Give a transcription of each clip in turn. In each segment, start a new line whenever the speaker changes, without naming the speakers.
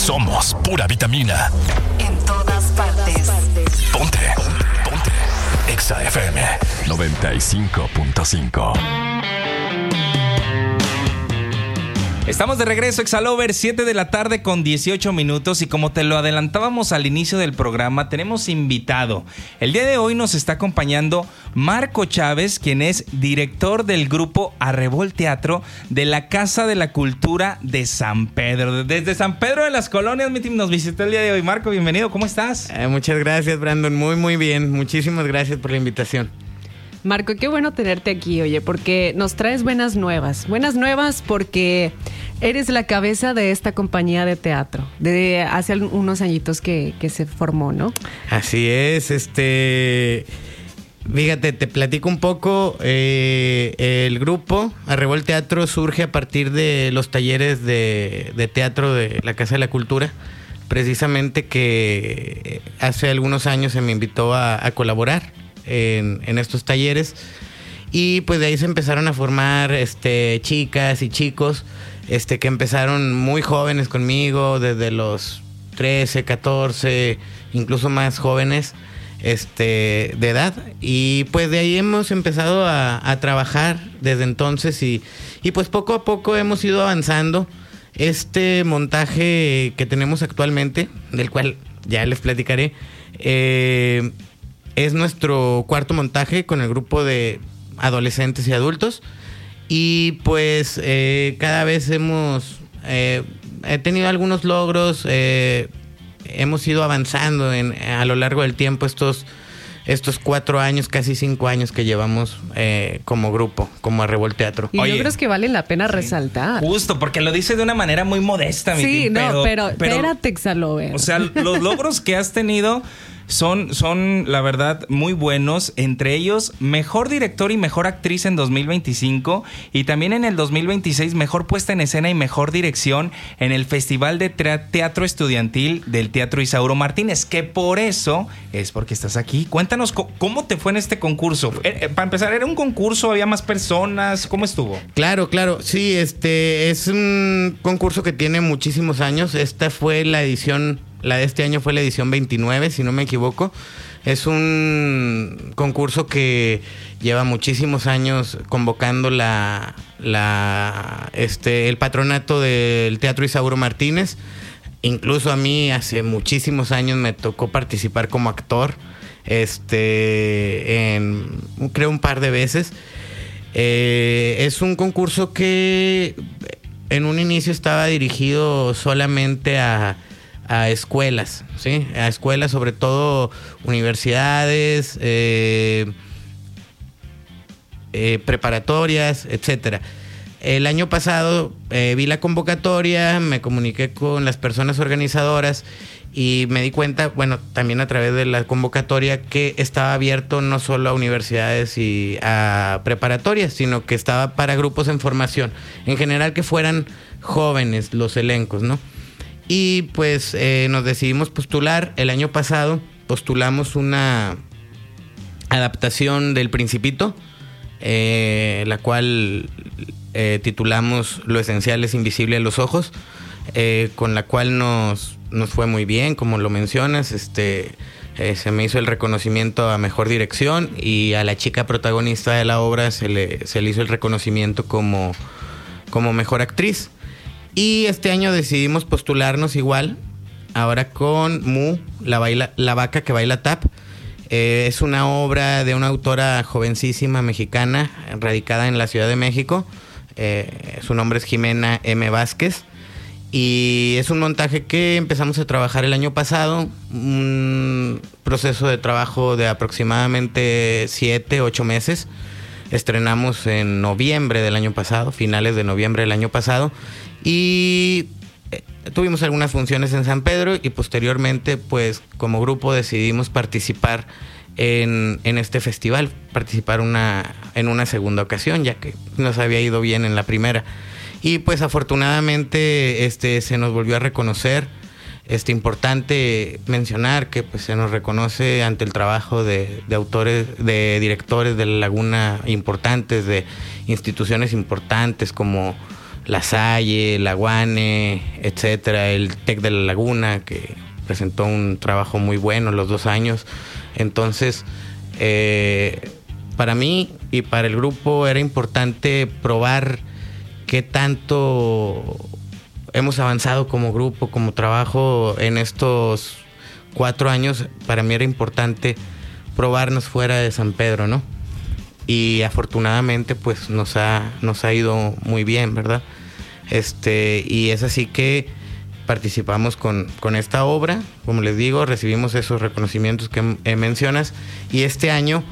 Somos pura vitamina.
En todas partes.
Ponte. Exa FM 95.5.
Estamos de regreso, Exalover, 7 de la tarde con 18 minutos y como te lo adelantábamos al inicio del programa, tenemos invitado. El día de hoy nos está acompañando Marco Chávez, quien es director del grupo Arrebol Teatro de la Casa de la Cultura de San Pedro. Desde San Pedro de las Colonias nos visitó el día de hoy. Marco, bienvenido, ¿cómo estás?
Muchas gracias, Brandon, muy bien. Muchísimas gracias por la invitación.
Marco, qué bueno tenerte aquí, oye, porque nos traes buenas nuevas. Buenas nuevas porque eres la cabeza de esta compañía de teatro, de hace unos añitos que se formó, ¿no?
Así es, fíjate, te platico un poco. El grupo Arrebol Teatro surge a partir de los talleres de teatro de la Casa de la Cultura. Precisamente que hace algunos años se me invitó a colaborar en estos talleres y pues de ahí se empezaron a formar chicas y chicos que empezaron muy jóvenes conmigo, desde los 13, 14, incluso más jóvenes de edad, y pues de ahí hemos empezado a trabajar desde entonces y pues poco a poco hemos ido avanzando. Este montaje que tenemos actualmente, del cual ya les platicaré, es nuestro cuarto montaje con el grupo de adolescentes y adultos. Y pues cada vez hemos tenido algunos logros. Hemos ido avanzando a lo largo del tiempo estos 4 años, casi 5 años que llevamos como grupo, como Arrebol Teatro.
Y logros que valen la pena resaltar.
Justo, porque lo dice de una manera muy modesta, mi
Sí,
team,
pero espérate, Exalover.
O sea, los logros que has tenido son la verdad muy buenos, entre ellos mejor director y mejor actriz en 2025 y también en el 2026 mejor puesta en escena y mejor dirección en el Festival de Teatro Estudiantil del Teatro Isauro Martínez, que por eso es porque estás aquí. Cuéntanos cómo te fue en este concurso. Para empezar, ¿era un concurso? ¿Había más personas? ¿Cómo estuvo?
Claro, sí, es un concurso que tiene muchísimos años. Esta fue la edición. La de este año fue la edición 29, si no me equivoco. Es un concurso que lleva muchísimos años convocando el patronato del Teatro Isauro Martínez. Incluso a mí hace muchísimos años me tocó participar como actor, creo un par de veces. Es un concurso que en un inicio estaba dirigido solamente a escuelas, ¿sí? A escuelas, sobre todo universidades, preparatorias, etcétera. El año pasado vi la convocatoria, me comuniqué con las personas organizadoras y me di cuenta, bueno, también a través de la convocatoria, que estaba abierto no solo a universidades y a preparatorias, sino que estaba para grupos en formación. En general, que fueran jóvenes los elencos, ¿no? Y pues nos decidimos postular. El año pasado postulamos una adaptación del Principito, la cual titulamos Lo esencial es invisible a los ojos, con la cual nos fue muy bien, como lo mencionas. Se me hizo el reconocimiento a mejor dirección y a la chica protagonista de la obra se le hizo el reconocimiento como mejor actriz. Y este año decidimos postularnos igual, ahora con Mu, la vaca que baila tap. Es una obra de una autora jovencísima mexicana, radicada en la Ciudad de México. Su nombre es Jimena M. Vázquez. Y es un montaje que empezamos a trabajar el año pasado, un proceso de trabajo de aproximadamente 7-8 meses. Estrenamos en noviembre del año pasado, finales de noviembre del año pasado. Y tuvimos algunas funciones en San Pedro y posteriormente, pues como grupo decidimos participar en este festival, participar en una segunda ocasión, ya que nos había ido bien en la primera. Y pues afortunadamente se nos volvió a reconocer. Importante mencionar que pues se nos reconoce ante el trabajo de autores, de directores de La Laguna importantes, de instituciones importantes como La Salle, la UANE, etcétera, el TEC de la Laguna, que presentó un trabajo muy bueno los 2 años. Entonces, para mí y para el grupo era importante probar qué tanto hemos avanzado como grupo, como trabajo en estos 4 años. Para mí era importante probarnos fuera de San Pedro, ¿no? Y afortunadamente pues nos ha ido muy bien, ¿verdad? Y es así que participamos con esta obra. Como les digo, recibimos esos reconocimientos que mencionas, y este año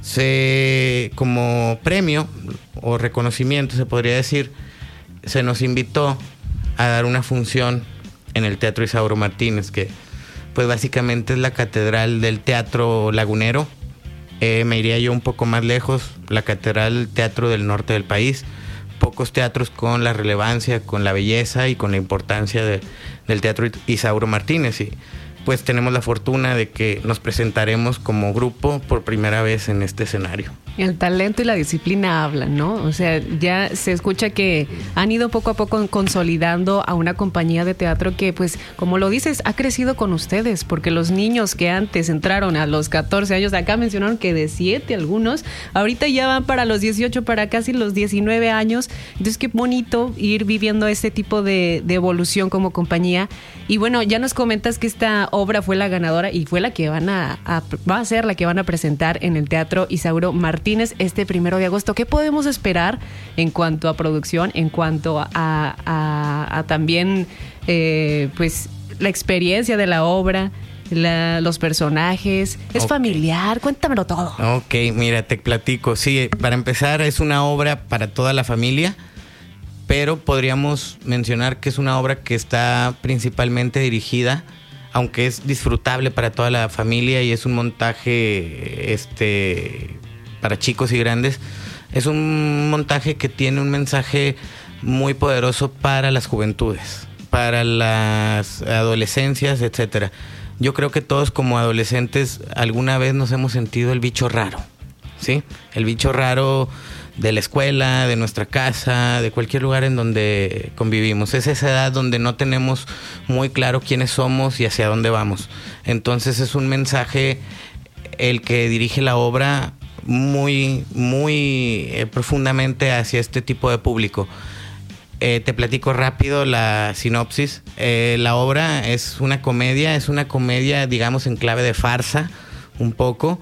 como premio o reconocimiento, se podría decir, se nos invitó a dar una función en el Teatro Isauro Martínez, que pues básicamente es la catedral del teatro lagunero. Me iría yo un poco más lejos, la catedral teatro del norte del país. Pocos teatros con la relevancia, con la belleza y con la importancia del Teatro Isauro Martínez. Y pues tenemos la fortuna de que nos presentaremos como grupo por primera vez en este escenario.
El talento y la disciplina hablan, ¿no? O sea, ya se escucha que han ido poco a poco consolidando a una compañía de teatro que, pues, como lo dices, ha crecido con ustedes, porque los niños que antes entraron a los 14 años, acá mencionaron que de 7 algunos, ahorita ya van para los 18, para casi los 19 años. Entonces, qué bonito ir viviendo este tipo de evolución como compañía. Y bueno, ya nos comentas que esta obra fue la ganadora y fue la que va a ser la que van a presentar en el Teatro Isauro Martínez este 1 de agosto. ¿Qué podemos esperar en cuanto a producción, en cuanto a también pues la experiencia de la obra, los personajes? ¿Es familiar? Cuéntamelo todo.
Ok, mira, te platico. Sí, para empezar, es una obra para toda la familia, pero podríamos mencionar que es una obra que está principalmente dirigida, aunque es disfrutable para toda la familia y es un montaje para chicos y grandes, es un montaje que tiene un mensaje muy poderoso para las juventudes, para las adolescencias, etcétera. Yo creo que todos como adolescentes alguna vez nos hemos sentido el bicho raro, ¿sí? El bicho raro de la escuela, de nuestra casa, de cualquier lugar en donde convivimos. Es esa edad donde no tenemos muy claro quiénes somos y hacia dónde vamos. Entonces es un mensaje el que dirige la obra muy, muy profundamente hacia este tipo de público. Te platico rápido la sinopsis. La obra es una comedia, digamos, en clave de farsa, un poco,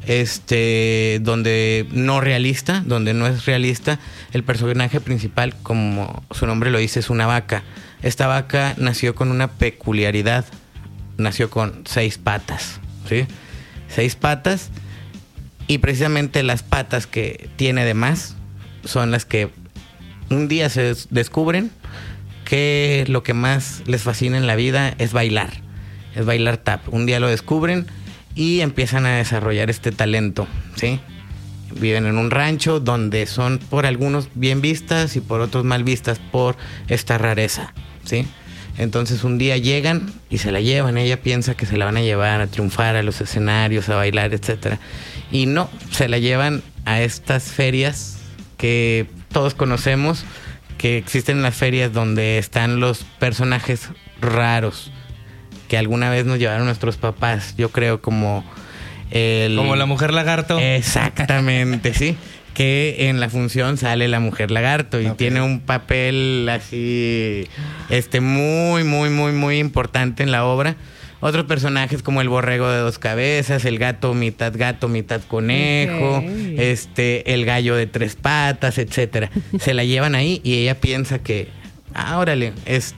donde no es realista. El personaje principal, como su nombre lo dice, es una vaca. Esta vaca nació con una peculiaridad, nació con 6 patas, ¿sí? 6 patas, y precisamente las patas que tiene de más son las que un día se descubren que lo que más les fascina en la vida es bailar tap. Un día lo descubren y empiezan a desarrollar este talento, ¿sí? Viven en un rancho donde son por algunos bien vistas y por otros mal vistas por esta rareza, ¿sí? Entonces un día llegan y se la llevan. Ella piensa que se la van a llevar a triunfar a los escenarios, a bailar, etcétera. Y no, se la llevan a estas ferias que todos conocemos, que existen en las ferias donde están los personajes raros que alguna vez nos llevaron nuestros papás, yo creo, como
la mujer lagarto.
Exactamente, sí. Que en la función sale la mujer lagarto y tiene un papel así muy, muy, muy, muy importante en la obra. Otros personajes como el borrego de 2 cabezas, el gato mitad conejo, el gallo de 3 patas, etcétera. Se la llevan ahí y ella piensa que, órale,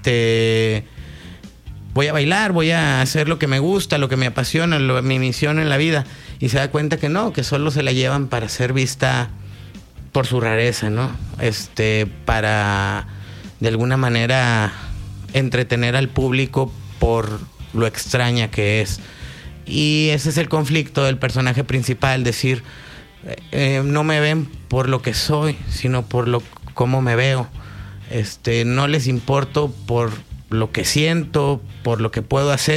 voy a bailar, voy a hacer lo que me gusta, lo que me apasiona, mi misión en la vida. Y se da cuenta que no, que solo se la llevan para ser vista por su rareza, ¿no? Para de alguna manera entretener al público por lo extraña que es. Y ese es el conflicto del personaje principal, decir, no me ven por lo que soy, sino por cómo me veo. No les importo por lo que siento, por lo que puedo hacer.